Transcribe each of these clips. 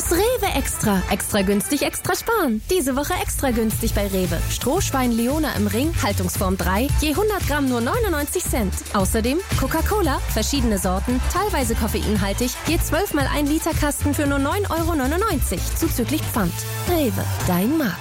Das Rewe Extra. Extra günstig, extra sparen. Diese Woche extra günstig bei Rewe. Strohschwein Leona im Ring, Haltungsform 3, je 100 Gramm nur 99 Cent. Außerdem Coca-Cola, verschiedene Sorten, teilweise koffeinhaltig, je 12 mal 1 Liter Kasten für nur 9,99 €, zuzüglich Pfand. Rewe, dein Markt.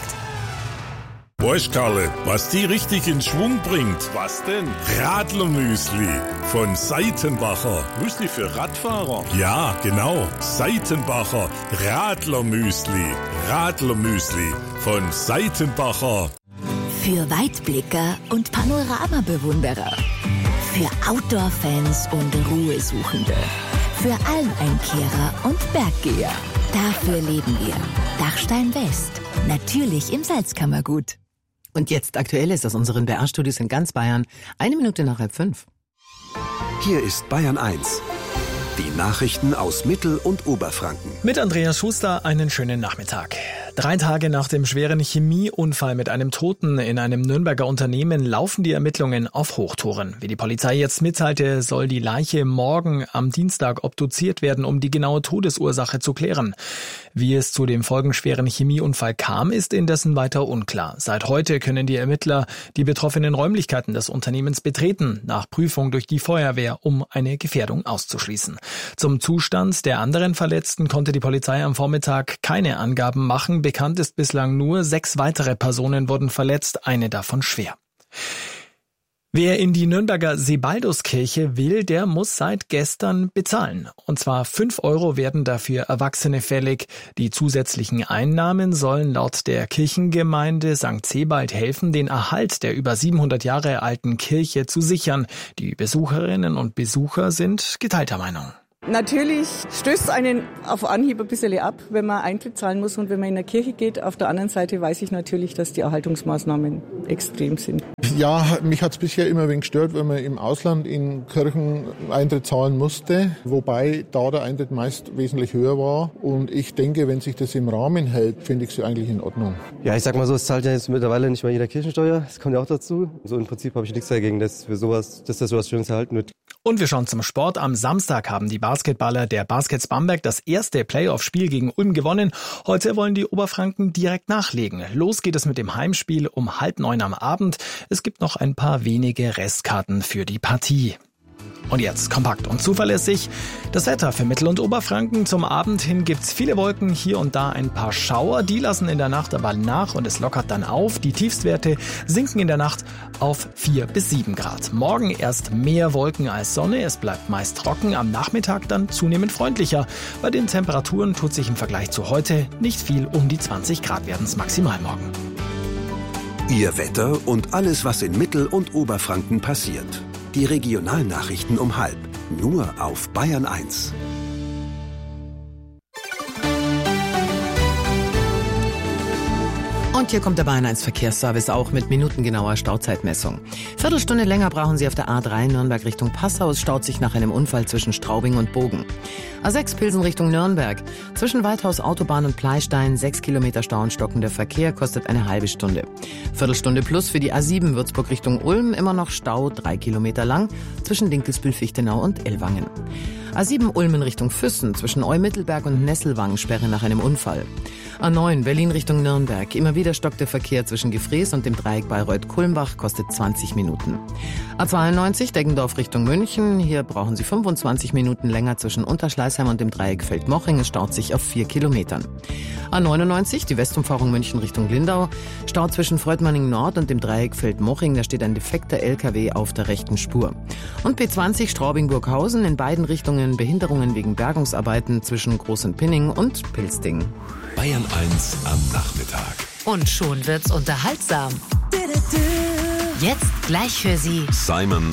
Weißt Karle, was die richtig in Schwung bringt? Was denn? Radlermüsli von Seitenbacher. Müsli für Radfahrer? Ja, genau. Seitenbacher Radlermüsli. Radlermüsli von Seitenbacher. Für Weitblicker und Panoramabewunderer. Für Outdoor-Fans und Ruhesuchende. Für Almeinkehrer und Berggeher. Dafür leben wir. Dachstein West. Natürlich im Salzkammergut. Und jetzt Aktuelles aus unseren BR-Studios in ganz Bayern. 1 Minute nach 4:30. Hier ist Bayern 1. Die Nachrichten aus Mittel- und Oberfranken. Mit Andreas Schuster einen schönen Nachmittag. 3 Tage nach dem schweren Chemieunfall mit einem Toten in einem Nürnberger Unternehmen laufen die Ermittlungen auf Hochtouren. Wie die Polizei jetzt mitteilte, soll die Leiche morgen am Dienstag obduziert werden, um die genaue Todesursache zu klären. Wie es zu dem folgenschweren Chemieunfall kam, ist indessen weiter unklar. Seit heute können die Ermittler die betroffenen Räumlichkeiten des Unternehmens betreten, nach Prüfung durch die Feuerwehr, um eine Gefährdung auszuschließen. Zum Zustand der anderen Verletzten konnte die Polizei am Vormittag keine Angaben machen. Bekannt ist bislang nur, 6 weitere Personen wurden verletzt, eine davon schwer. Wer in die Nürnberger Sebalduskirche will, der muss seit gestern bezahlen. Und zwar 5 € werden dafür Erwachsene fällig. Die zusätzlichen Einnahmen sollen laut der Kirchengemeinde St. Sebald helfen, den Erhalt der über 700 Jahre alten Kirche zu sichern. Die Besucherinnen und Besucher sind geteilter Meinung. Natürlich stößt es einen auf Anhieb ein bisschen ab, wenn man Eintritt zahlen muss und wenn man in der Kirche geht. Auf der anderen Seite weiß ich natürlich, dass die Erhaltungsmaßnahmen extrem sind. Ja, mich hat es bisher immer ein wenig gestört, wenn man im Ausland in Kirchen Eintritt zahlen musste, wobei da der Eintritt meist wesentlich höher war. Und ich denke, wenn sich das im Rahmen hält, finde ich es eigentlich in Ordnung. Ja, ich sag mal so, es zahlt ja jetzt mittlerweile nicht mehr jeder Kirchensteuer. Das kommt ja auch dazu. So im Prinzip habe ich nichts dagegen, dass das sowas Schönes erhalten wird. Und wir schauen zum Sport. Am Samstag haben die Basketballer der Baskets Bamberg das erste Playoff-Spiel gegen Ulm gewonnen. Heute wollen die Oberfranken direkt nachlegen. Los geht es mit dem Heimspiel um 8:30 am Abend. Es gibt noch ein paar wenige Restkarten für die Partie. Und jetzt kompakt und zuverlässig das Wetter für Mittel- und Oberfranken. Zum Abend hin gibt's viele Wolken, hier und da ein paar Schauer. Die lassen in der Nacht aber nach und es lockert dann auf. Die Tiefstwerte sinken in der Nacht auf 4 bis 7 Grad. Morgen erst mehr Wolken als Sonne. Es bleibt meist trocken, am Nachmittag dann zunehmend freundlicher. Bei den Temperaturen tut sich im Vergleich zu heute nicht viel. Um die 20 Grad werden es maximal morgen. Ihr Wetter und alles, was in Mittel- und Oberfranken passiert. Die Regionalnachrichten um 12:30. Nur auf Bayern 1. Und hier kommt der Bayern 1 Verkehrsservice auch mit minutengenauer Stauzeitmessung. Viertelstunde länger brauchen Sie auf der A3 Nürnberg Richtung Passau. Es staut sich nach einem Unfall zwischen Straubing und Bogen. A6 Pilsen Richtung Nürnberg. Zwischen Weithaus Autobahn und Pleistein 6 Kilometer Stau und stockender Verkehr, kostet eine halbe Stunde. Viertelstunde plus für die A7 Würzburg Richtung Ulm. Immer noch Stau 3 Kilometer lang zwischen Dinkelsbühl, Fichtenau und Ellwangen. A7 Ulm in Richtung Füssen. Zwischen Eumittelberg und Nesselwang Sperre nach einem Unfall. A9 Berlin Richtung Nürnberg. Immer wieder stockt der Verkehr zwischen Gefrees und dem Dreieck Bayreuth-Kulmbach, kostet 20 Minuten. A92 Deggendorf Richtung München. Hier brauchen Sie 25 Minuten länger zwischen Unterschleißheim und dem Dreieck Feldmoching. Es staut sich auf 4 Kilometern. A99 die Westumfahrung München Richtung Lindau. Stau zwischen Freudmanning Nord und dem Dreieck Feldmoching. Da steht ein defekter LKW auf der rechten Spur. Und B20 Straubing-Burghausen. In beiden Richtungen Behinderungen wegen Bergungsarbeiten zwischen Groß- und Pinning und Pilzding. Bayern 1 am Nachmittag. Und schon wird's unterhaltsam. Jetzt gleich für Sie Simon